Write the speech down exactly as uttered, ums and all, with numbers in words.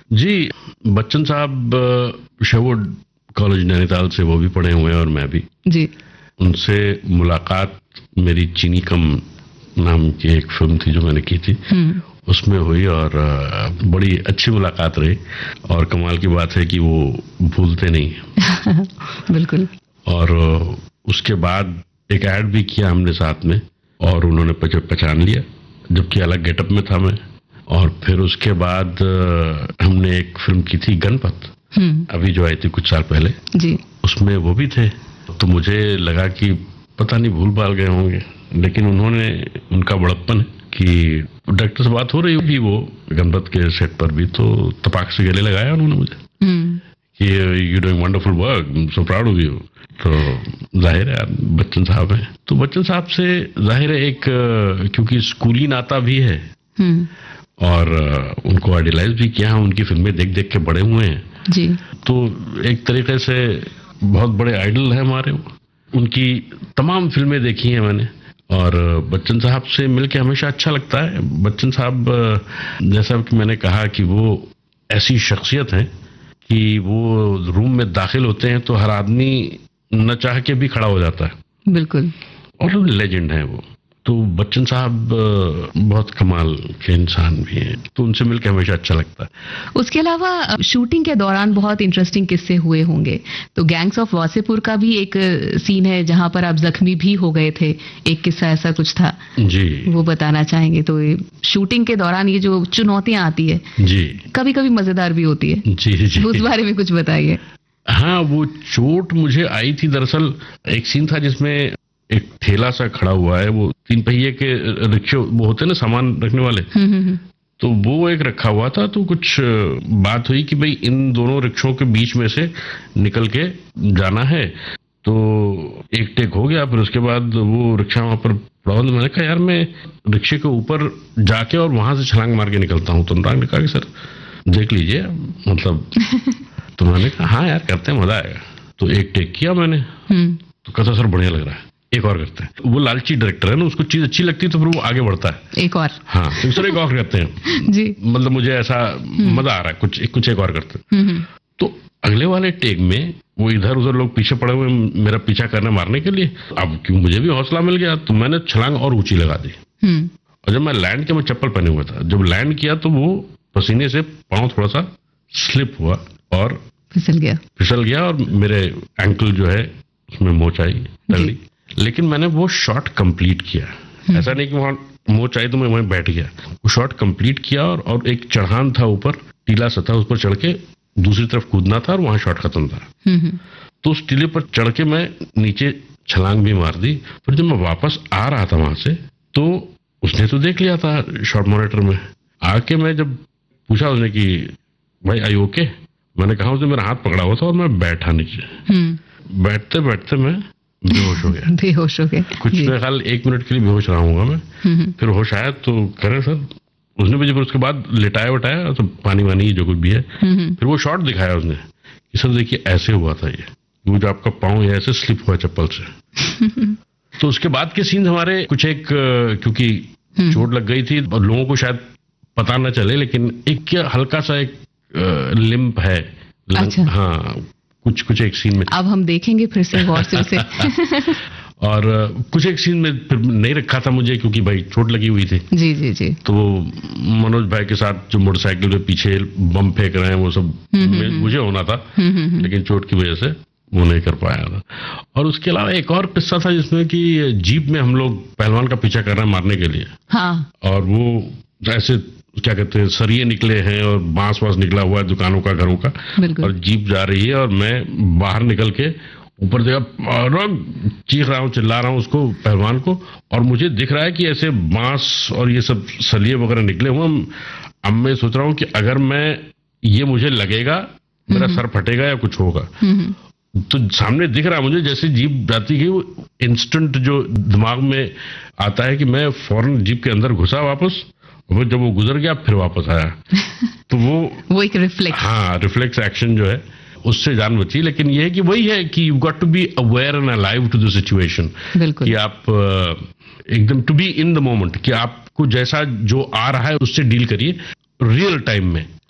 जी, बच्चन साहब Sherwood college Nainital से वो भी पढ़े हुए हैं और मैं भी। जी। उनसे मुलाकात मेरी चीनी कम नाम की एक फिल्म थी जो मैंने की थी, उसमें हुई और बड़ी अच्छी मुलाकात रही। और कमाल की बात है कि वो भूलते नहीं। बिल्कुल। और उसके बाद एक ऐड भी किया हमने साथ में और उन्होंने पहचान लिया, जबकि अलग गेटअप में था मैं। और फिर उसके बाद हमने एक फिल्म की थी गणपत, अभी जो आई थी कुछ साल पहले जी। उसमें वो भी थे। तो मुझे लगा कि पता नहीं भूल भाल गए होंगे, लेकिन उन्होंने, उनका बड़प्पन है कि डायरेक्टर से बात हो रही होगी वो गणपत के सेट पर भी, तो तपाक से गले लगाया उन्होंने मुझे कि you doing wonderful work, so proud of you. तो जाहिर है बच्चन साहब हैं, तो बच्चन साहब से जाहिर है एक, क्योंकि स्कूली नाता भी है और उनको आइडियलाइज भी किया है, उनकी फिल्में देख देख के बड़े हुए हैं जी। तो एक तरीके से बहुत बड़े आइडल है हमारे। उनकी तमाम फिल्में देखी हैं मैंने और बच्चन साहब से मिलके हमेशा अच्छा लगता है। बच्चन साहब, जैसा कि मैंने कहा कि वो ऐसी शख्सियत हैं कि वो रूम में दाखिल होते हैं तो हर आदमी न चाह के भी खड़ा हो जाता है। बिल्कुल। और लेजेंड है वो। तो बच्चन साहब बहुत कमाल के इंसान भी हैं, तो उनसे मिलकर हमेशा अच्छा लगता है। उसके अलावा शूटिंग के दौरान बहुत इंटरेस्टिंग किस्से हुए होंगे, तो गैंग्स ऑफ वासेपुर का भी एक सीन है जहां पर आप जख्मी भी हो गए थे, एक किस्सा ऐसा कुछ था जी, वो बताना चाहेंगे? तो शूटिंग के दौरान ये जो चुनौतियां आती है जी, कभी कभी मजेदार भी होती है जी, जी, उस बारे में कुछ बताइए। हाँ, वो चोट मुझे आई थी, दरअसल एक सीन था जिसमें एक ठेला सा खड़ा हुआ है, वो तीन पहिए के रिक्शे वो होते हैं ना सामान रखने वाले, तो वो एक रखा हुआ था। तो कुछ बात हुई कि भाई इन दोनों रिक्शों के बीच में से निकल के जाना है, तो एक टेक हो गया। फिर उसके बाद वो रिक्शा वहां पर पड़ा, मैंने कहा यार मैं रिक्शे के ऊपर जाके और वहां से छलांग मार के निकलता हूँ। तो अनुराग ने कहा कि सर देख लीजिए, मतलब तो मैंने कहा हाँ यार करते हैं, मजा आएगा। तो एक टेक किया मैंने, तो कहता सर बढ़िया लग रहा है, एक और करते हैं। वो लालची डायरेक्टर है ना, उसको चीज अच्छी लगती है तो फिर वो आगे बढ़ता है, एक और, हाँ तो सर एक और करते हैं जी, मतलब मुझे ऐसा मजा आ रहा है, कुछ कुछ एक और करते हैं। तो अगले वाले टेक में वो इधर उधर लोग पीछे पड़े हुए मेरा पीछा करने मारने के लिए। अब क्यों मुझे भी हौसला मिल गया, तो मैंने छलांग और ऊंची लगा दी। और जब मैं लैंड किया, मैं चप्पल पहने हुआ था, जब लैंड किया तो वो पसीने से पांव थोड़ा सा स्लिप हुआ और फिसल गया फिसल गया और मेरे एंकल जो है उसमें मोच आई, तगड़ी। लेकिन मैंने वो शॉट कंप्लीट किया, ऐसा नहीं कि वहां मोच आई तो मैं वहीं बैठ गया। वो शॉट कंप्लीट किया और, और एक चढ़ान था ऊपर, टीला सा था, उस पर चढ़ के दूसरी तरफ कूदना था और वहां शॉट खत्म था। तो उस टीले पर चढ़ के मैं नीचे छलांग भी मार दी। फिर जब मैं वापस आ रहा था वहां से, तो उसने तो देख लिया था शॉट मॉनिटर में। आके मैं जब पूछा उसने कि भाई आई ओके, मैंने कहा उसने मेरा हाथ पकड़ा हुआ था और मैं बैठा नीचे। बैठते बैठते मैं बेहोश हो गया बेहोश हो गया कुछ मेरे ख्याल एक मिनट के लिए बेहोश रहा हूँगा मैं। फिर होश आया तो करें सर, उसने मुझे फिर उसके बाद लिटाया वटाया, तो पानी वानी जो कुछ भी है। फिर वो शॉट दिखाया उसने कि सर देखिए ऐसे हुआ था, ये वो जो आपका पाँव है ऐसे स्लिप हुआ चप्पल से। तो उसके बाद के सीन हमारे कुछ एक, क्योंकि चोट लग गई थी और लोगों को शायद पता न चले, लेकिन एक क्या हल्का सा एक लिम्प है। अच्छा। हाँ, कुछ कुछ एक सीन में अब हम देखेंगे फिर से गौर से उसे। और कुछ एक सीन में फिर नहीं रखा था मुझे, क्योंकि भाई चोट लगी हुई थी। जी जी जी। तो मनोज भाई के साथ जो मोटरसाइकिल पे पीछे बम फेंक रहे हैं वो सब मुझे होना था, लेकिन चोट की वजह से वो नहीं कर पाया था। और उसके अलावा एक और किस्सा था जिसमें कि जीप में हम लोग पहलवान का पीछा कर रहे हैं मारने के लिए। हाँ। और वो ऐसे क्या कहते हैं सरिये निकले हैं और बांस वांस निकला हुआ है दुकानों का, घरों का, और जीप जा रही है और मैं बाहर निकल के ऊपर देखा, चीख रहा हूँ, चिल्ला रहा हूँ उसको, पहलवान को, और मुझे दिख रहा है कि ऐसे बांस और ये सब सलिए वगैरह निकले हुए। अब मैं सोच रहा हूँ कि अगर मैं ये मुझे लगेगा मेरा सर फटेगा या कुछ होगा। तो सामने दिख रहा है मुझे जैसे जीप जाती गई, वो इंस्टेंट जो दिमाग में आता है कि मैं फौरन जीप के अंदर घुसा वापस, वो जब वो गुजर गया फिर वापस आया। तो वो वो एक रिफ्लेक्स, हाँ रिफ्लेक्स एक्शन जो है उससे जान बची। लेकिन ये है कि वही है कि you got to be aware and alive to the situation, कि आप एकदम to be in the moment, कि आपको जैसा जो आ रहा है उससे डील करिए रियल टाइम में।